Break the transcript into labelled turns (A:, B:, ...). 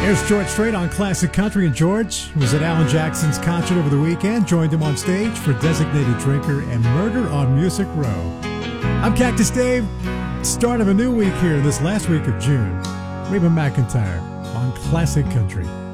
A: Here's George Strait on Classic Country, and George was at Alan Jackson's concert over the weekend, joined him on stage for Designated Drinker and Murder on Music Row. I'm Cactus Dave. Start of a new week here this last week of June. Reba McEntire on Classic Country.